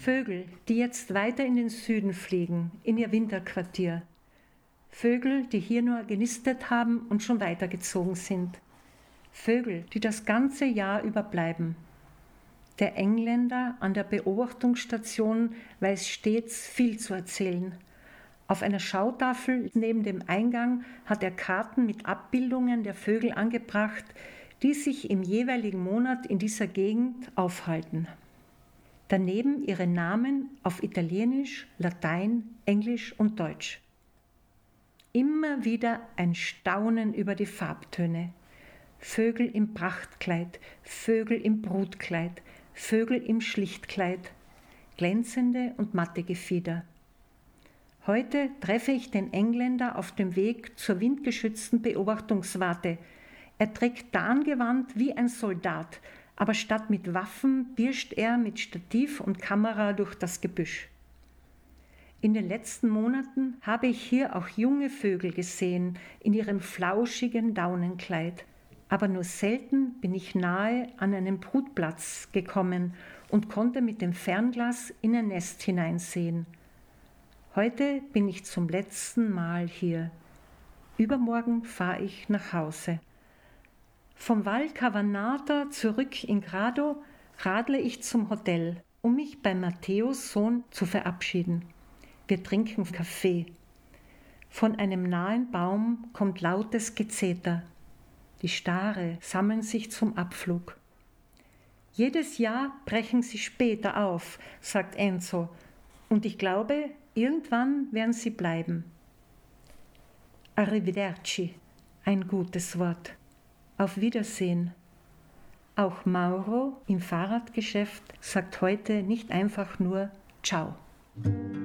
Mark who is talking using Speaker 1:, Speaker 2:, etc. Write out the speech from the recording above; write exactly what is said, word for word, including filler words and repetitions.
Speaker 1: Vögel, die jetzt weiter in den Süden fliegen, in ihr Winterquartier. Vögel, die hier nur genistet haben und schon weitergezogen sind. Vögel, die das ganze Jahr über bleiben. Der Engländer an der Beobachtungsstation weiß stets viel zu erzählen. Auf einer Schautafel neben dem Eingang hat er Karten mit Abbildungen der Vögel angebracht, die sich im jeweiligen Monat in dieser Gegend aufhalten. Daneben ihre Namen auf Italienisch, Latein, Englisch und Deutsch. Immer wieder ein Staunen über die Farbtöne. Vögel im Prachtkleid, Vögel im Brutkleid, Vögel im Schlichtkleid, glänzende und matte Gefieder. Heute treffe ich den Engländer auf dem Weg zur windgeschützten Beobachtungswarte. Er trägt Tarngewand wie ein Soldat, aber statt mit Waffen pirscht er mit Stativ und Kamera durch das Gebüsch. In den letzten Monaten habe ich hier auch junge Vögel gesehen in ihrem flauschigen Daunenkleid. Aber nur selten bin ich nahe an einen Brutplatz gekommen und konnte mit dem Fernglas in ein Nest hineinsehen. Heute bin ich zum letzten Mal hier. Übermorgen fahre ich nach Hause. Vom Val Cavanata zurück in Grado radle ich zum Hotel, um mich bei Matteos Sohn zu verabschieden. Wir trinken Kaffee. Von einem nahen Baum kommt lautes Gezeter. Die Stare sammeln sich zum Abflug. Jedes Jahr brechen sie später auf, sagt Enzo, und ich glaube, irgendwann werden sie bleiben. Arrivederci, ein gutes Wort. Auf Wiedersehen. Auch Mauro im Fahrradgeschäft sagt heute nicht einfach nur Ciao.